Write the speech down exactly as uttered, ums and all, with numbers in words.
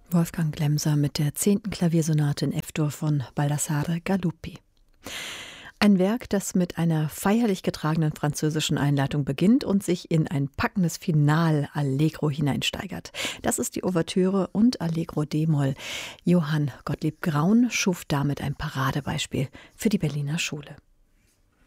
Wolfgang Glemser mit der zehnten Klaviersonate in F-Dur von Baldassare Galuppi. Ein Werk, das mit einer feierlich getragenen französischen Einleitung beginnt und sich in ein packendes Final Allegro hineinsteigert. Das ist die Ouvertüre und Allegro d-Moll. Johann Gottlieb Graun schuf damit ein Paradebeispiel für die Berliner Schule.